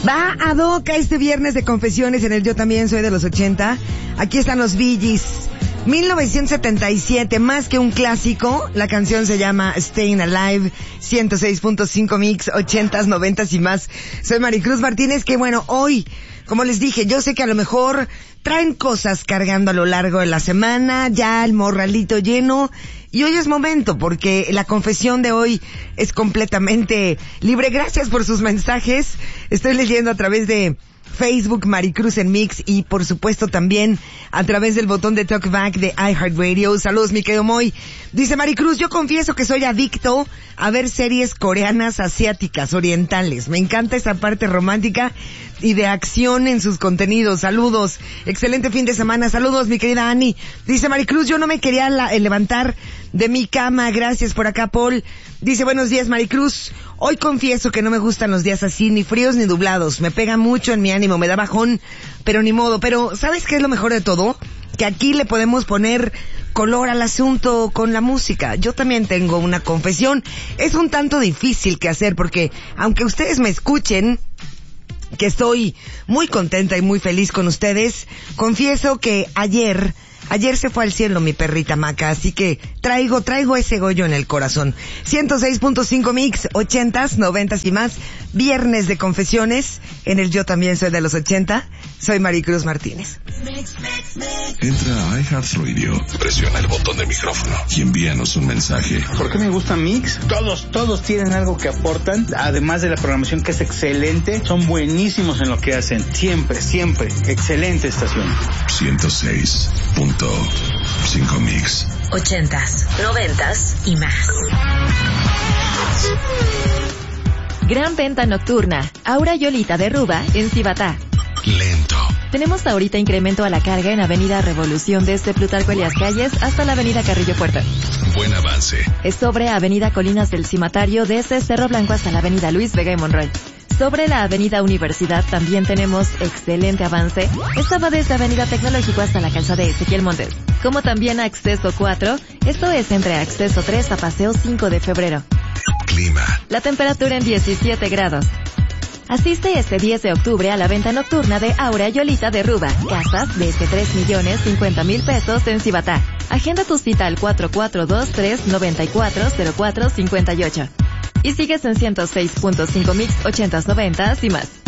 Va a Doca este viernes de confesiones en el Yo También Soy de los 80. Aquí están los Bee Gees. 1977, más que un clásico. La canción se llama Staying Alive. 106.5 mix, 80s, 90s y más. Soy Maricruz Martínez, que bueno, hoy, como les dije, yo sé que a lo mejor traen cosas cargando a lo largo de la semana, ya el morralito lleno, y hoy es momento, porque la confesión de hoy es completamente libre. Gracias por sus mensajes. Estoy leyendo a través de Facebook, Maricruz en Mix, y por supuesto también a través del botón de Talkback de iHeartRadio. Saludos, mi querido Moy. Dice Maricruz, yo confieso que soy adicto a ver series coreanas, asiáticas, orientales. Me encanta esa parte romántica y de acción en sus contenidos. Saludos, excelente fin de semana. Saludos, mi querida Ani. Dice Maricruz, yo no me quería levantar de mi cama. Gracias por acá, Paul. Dice, buenos días, Maricruz. Hoy confieso que no me gustan los días así, ni fríos ni nublados. Me pega mucho en mi ánimo, me da bajón, pero ni modo. Pero, ¿sabes qué es lo mejor de todo? Que aquí le podemos poner color al asunto con la música. Yo también tengo una confesión. Es un tanto difícil que hacer, porque aunque ustedes me escuchen que estoy muy contenta y muy feliz con ustedes, confieso que ayer se fue al cielo mi perrita Maca, así que traigo ese Goyo en el corazón. 106.5 mix, 80s, 90s y más. Viernes de confesiones en el Yo También Soy de los 80. Soy Maricruz Martínez. Entra a iHeartRadio, presiona el botón de micrófono y envíanos un mensaje. ¿Por qué me gusta Mix? Todos tienen algo que aportan, además de la programación que es excelente. Son buenísimos en lo que hacen. Siempre. Excelente estación. 106.5 mix. 80s, 90s y más. Gran venta nocturna. Aura y Olita de Ruba en Cibatá. Lento. Tenemos ahorita incremento a la carga en Avenida Revolución desde Plutarco Elías Calles hasta la Avenida Carrillo Puerto. Buen avance. Es sobre Avenida Colinas del Cimatario desde Cerro Blanco hasta la Avenida Luis Vega y Monroy. Sobre la Avenida Universidad también tenemos excelente avance. Esta va desde Avenida Tecnológico hasta la calzada de Ezequiel Montes. Como también Acceso 4, esto es entre Acceso 3 a Paseo 5 de Febrero. Clima. La temperatura en 17 grados. Asiste este 10 de octubre a la venta nocturna de Aura y Olita de Ruba. Casas desde 3,50,000 pesos en Cibatá. Agenda tu cita al 4423-940458. Y sigues en 106.5 mix, 80s, 90s y más.